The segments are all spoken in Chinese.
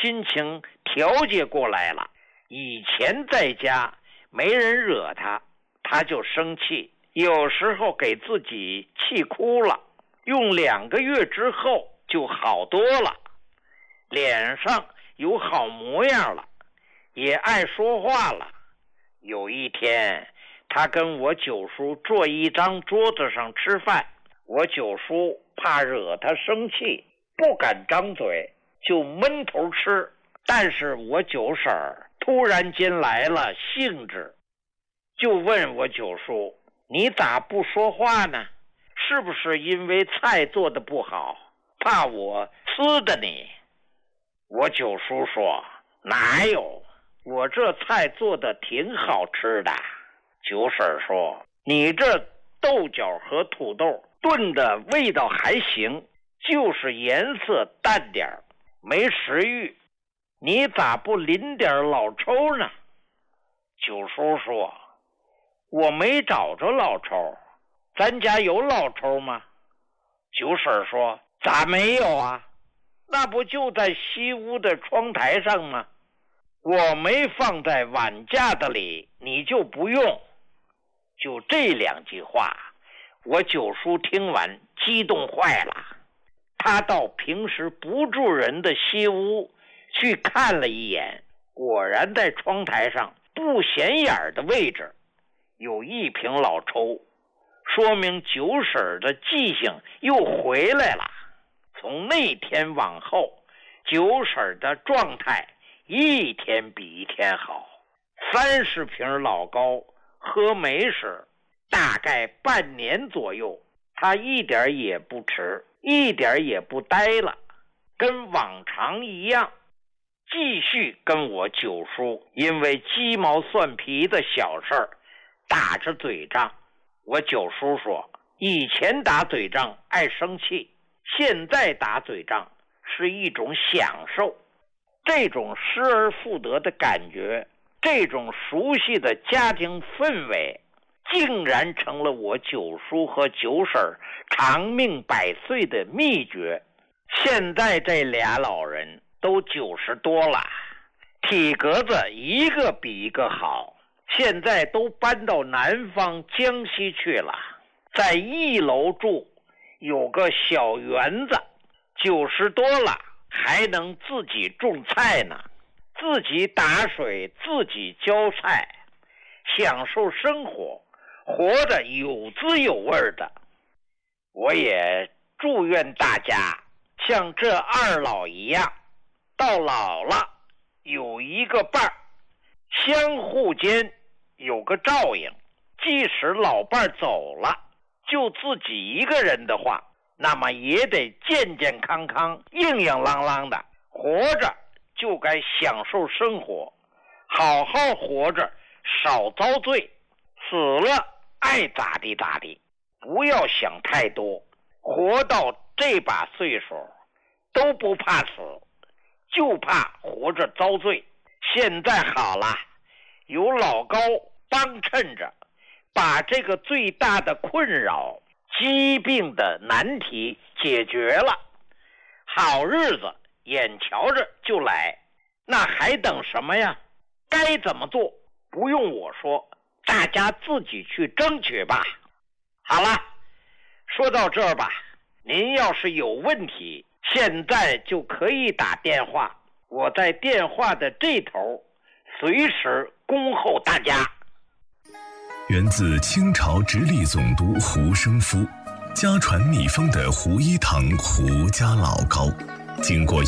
心情调节过来了。以前在家没人惹他，他就生气，有时候给自己气哭了，用2个月之后就好多了，脸上有好模样了，也爱说话了。有一天，他跟我九叔坐一张桌子上吃饭，我九叔怕惹他生气，不敢张嘴，就闷头吃。但是我九婶儿突然间来了兴致，就问我九叔：“你咋不说话呢？是不是因为菜做得不好，怕我呲的你？”我九叔说：“哪有，我这菜做得挺好吃的。”九婶说：“你这豆角和土豆炖的味道还行，就是颜色淡点儿，没食欲。你咋不淋点老抽呢？”九叔说：“我没找着老抽，咱家有老抽吗？”九婶说：“咋没有啊？那不就在西屋的窗台上吗？我没放在碗架子里，你就不用。”就这2句话，我九叔听完激动坏了。他到平时不住人的西屋去看了一眼，果然在窗台上不显眼的位置有1瓶老抽，说明九婶的记性又回来了。从那天往后，九婶的状态一天比一天好。30瓶老高喝没时，大概半年左右，他一点也不迟，一点也不呆了，跟往常一样，继续跟我九叔因为鸡毛蒜皮的小事儿打着嘴仗。我九叔说，以前打嘴仗爱生气，现在打嘴仗是一种享受。这种失而复得的感觉，这种熟悉的家庭氛围，竟然成了我九叔和九婶长命百岁的秘诀。现在这俩老人都90多了，体格子一个比一个好，现在都搬到南方江西去了，在1楼住，有个小园子，90多了还能自己种菜呢，自己打水，自己浇菜，享受生活，活得有滋有味的。我也祝愿大家像这2老一样，到老了有一个伴儿，相互间有个照应。即使老伴走了，就自己一个人的话，那么也得健健康康、硬硬朗朗的活着，就该享受生活，好好活着，少遭罪，死了爱咋地咋地，不要想太多。活到这把岁数都不怕死，就怕活着遭罪。现在好了，有老高帮衬着，把这个最大的困扰，疾病的难题解决了，好日子眼瞧着就来，那还等什么呀？该怎么做不用我说，大家自己去争取吧。好了，说到这儿吧，您要是有问题，现在就可以打电话，我在电话的这头，随时恭候大家。 源自清朝直隶总督胡生夫，家传秘方的胡一堂胡家老膏，经过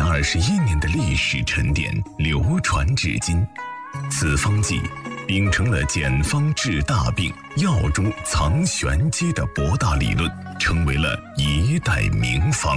121年的历史沉淀，流传至今。此方剂秉承了简方治大病、药中藏玄机的博大理论，成为了一代名方。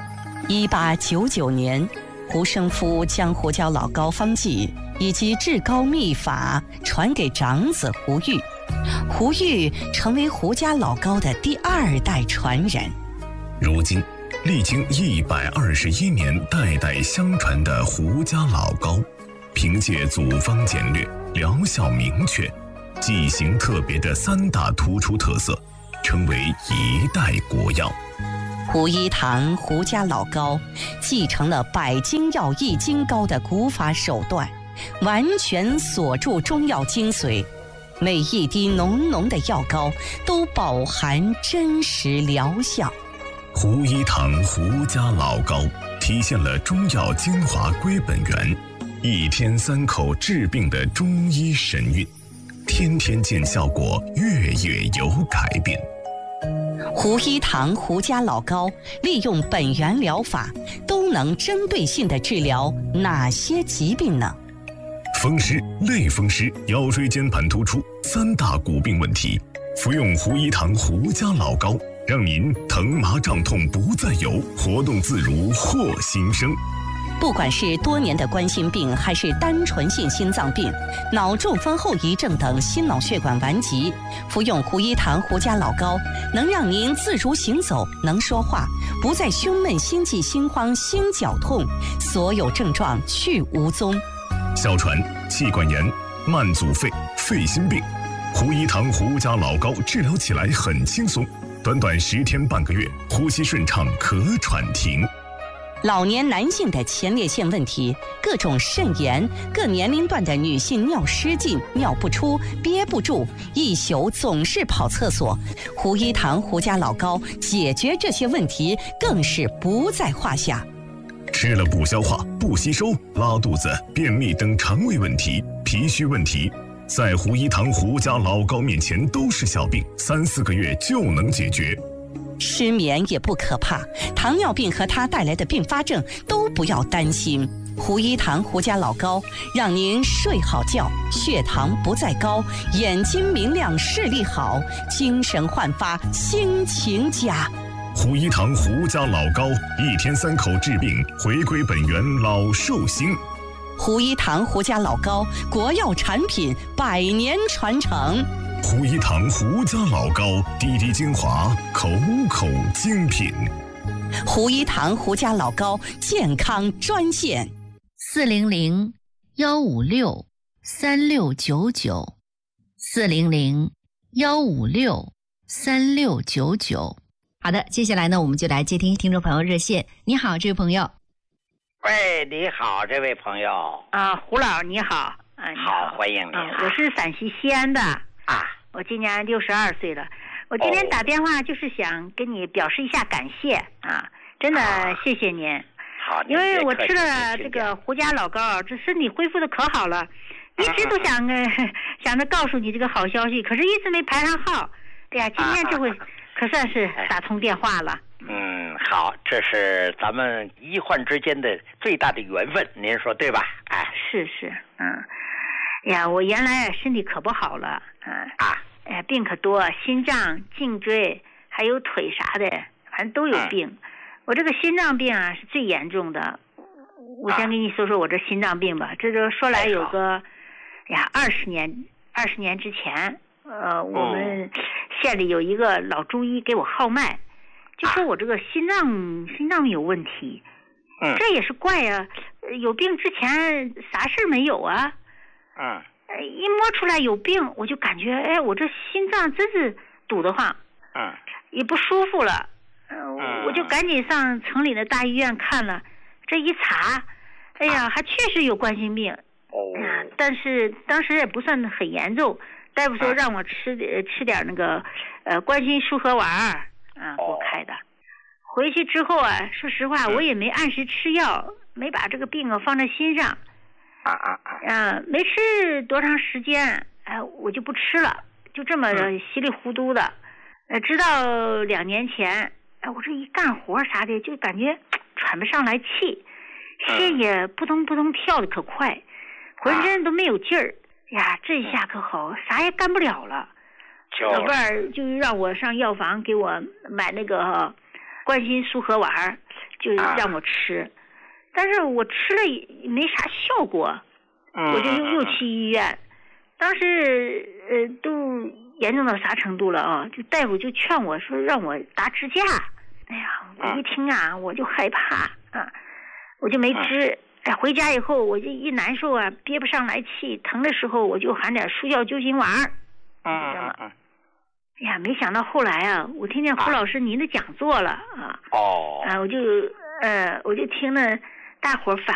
1899年，胡生夫将胡椒老膏方剂以及治膏秘法传给长子胡玉，胡玉成为胡家老膏的第2代传人。 如今，历经121年代代相传的胡家老膏，凭借组方简略、疗效明确、剂型特别的3大突出特色，成为一代国药。 胡一堂胡家老高继承了百金药易筋膏的古法手段，完全锁住中药精髓，每一滴浓浓的药膏都饱含真实疗效。 胡一堂胡家老高体现了中药精华归本源，一天3口治病的中医神韵，天天见效果，月月有改变。 胡一堂胡家老高利用本源疗法，都能针对性地治疗哪些疾病呢？ 风湿、类风湿、腰椎间盘突出3大骨病问题，服用胡一堂胡家老高，让您疼麻胀痛不再有，活动自如获新生。 不管是多年的冠心病，还是单纯性心脏病、脑中风后遗症等心脑血管顽疾，服用胡一堂胡家老高，能让您自如行走，能说话，不再胸闷、心悸、心慌、心绞痛，所有症状去无踪。 哮喘、气管炎、慢阻肺、肺心病，胡一堂胡家老高治疗起来很轻松，短短10天半个月，呼吸顺畅，咳喘停。 老年男性的前列腺问题，各种肾炎，各年龄段的女性尿失禁、尿不出、憋不住，一宿总是跑厕所，胡一堂胡家老高解决这些问题更是不在话下。 吃了不消化、不吸收、拉肚子、便秘等肠胃问题、脾虚问题，在胡一堂胡家老高面前都是小病，3、4个月就能解决。 失眠也不可怕，糖尿病和它带来的并发症都不要担心。胡一堂胡家老高让您睡好觉，血糖不再高，眼睛明亮，视力好，精神焕发，心情佳。 胡一堂胡家老高，1天3口治病，回归本源，老寿星。 胡一堂胡家老高，国药产品，100年传承。 胡一堂胡家老高，滴滴精华，口口精品。 胡一堂胡家老高健康专线 400-156-3699，400-156-3699。好的，接下来呢，我们就来接听听众朋友热线。你好，这位朋友。 喂，你好，这位朋友。 胡老你好。 好，欢迎你。 我是陕西西安的。我今年62岁了。我今天打电话就是想跟你表示一下感谢真的谢谢您。 好， 因为我吃了这个胡家老高，这身体恢复的可好了，一直都想着告诉你这个好消息，可是一直没排上号。哎呀，今天这回可算是打通电话了。 好，这是咱们医患之间的最大的缘分，您说对吧？ 是，呀，我原来身体可不好了，病可多，心脏、颈椎还有腿啥的，反正都有病。我这个心脏病是最严重的。我先跟你说说我这心脏病吧。这就说来有个20年之前，我们县里有一个老中医给我号脉，就说我这个心脏有问题。这也是怪啊，有病之前啥事没有啊。一摸出来有病，我就感觉我这心脏真是堵得慌，也不舒服了。我就赶紧上城里的大医院看了，这一查，还确实有冠心病。但是当时也不算很严重，大夫说让我吃点那个冠心舒和丸给我开的。回去之后说实话，我也没按时吃药，没把这个病放在心上。没吃多长时间，我就不吃了，就这么稀里糊涂的。直到2年前，我这一干活啥的，就感觉喘不上来气，心也扑通扑通跳的可快，浑身都没有劲儿。这下可好，啥也干不了了。老伴儿就让我上药房给我买那个冠心舒和丸，就让我吃。但是我吃了也没啥效果，我就又去医院。当时都严重到啥程度了就大夫就劝我说让我打支架。我一听我就害怕我就没支。回家以后我就一难受憋不上来气，疼的时候我就含点舒药救心丸。 哎呀，没想到后来啊，我听见胡老师您的讲座了啊。 哦。 我就听了大伙儿反